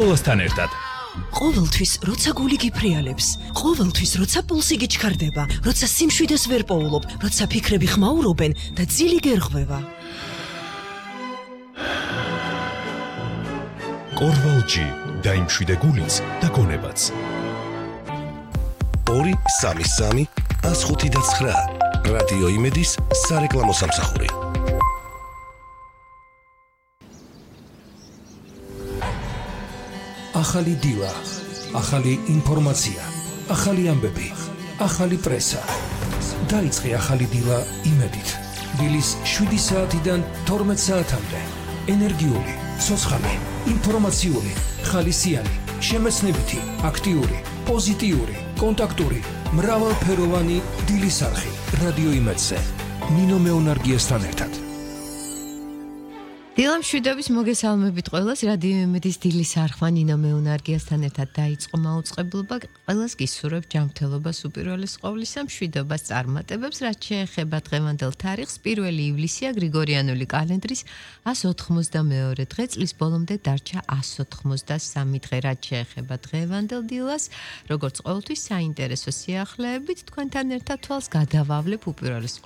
ბრძოლასთან ერთად. ყოველთვის როცა გული გიფრიალებს, ყოველთვის როცა პულსი გიჩქარდება, როცა სიმშვიდეს ვერ პოულობ, როცა ფიქრები ხმაურობენ და ძილი გერღვევა. Corval-G დაიმშვიდე გულიც და გონებაც. 2-3-3-105-9 რადიო იმედის სარეკლამო სამსახური. ახალი დილა, ახალი ინფორმაცია, ახალი ამბები, ახალი პრესა. დაიწყე ახალი დილა იმედით. დილის 7 საათიდან 12 საათამდე. ენერგიული, ცოცხალი, ინფორმაციული, ხალისიანი, შემეცნებითი, აქტიური, პოზიტიური, კონტაქტური, მრავალფეროვანი დილის არხი რადიო იმედზე. ნინო მეუნარგიესთან ერთად. დილამ შვიდობის მოგესალმებით ყველას. რადიო იმედის დილის არხმა ნინო მეუნარგიესთან ერთად დაიწყო მაუწყებლობა. ყველას გისურვებ ჯანმრთელობას უპირველეს ყოვლისა, მშვიდობას წარმატებებს, რაც შეეხება დღევანდელ თარიღს. 1 ივლისია გრიგორიანული კალენდრის 192 დღე, წლის ბოლომდე დარჩა 193 დღე, რაც შეეხება დღევანდელ დილას. როგორც ყოველთვის საინტერესო სიახლეებით თქვენთან ერთად თვალს გადავავლებ უპირველეს